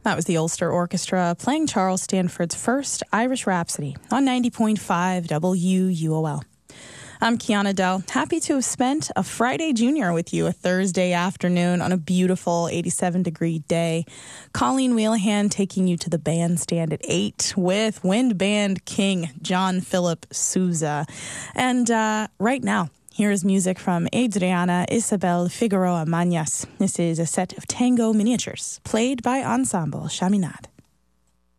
That was the Ulster Orchestra playing Charles Stanford's first Irish Rhapsody on 90.5 WUOL. I'm Kiana Dell, happy to have spent a Friday Junior with you a Thursday afternoon on a beautiful 87-degree day. Colleen Wheelahan taking you to the bandstand at 8 with wind band king John Philip Sousa. And right now, here is music from Adriana Isabel Figueroa Mañas. This is a set of tango miniatures played by Ensemble Chaminade.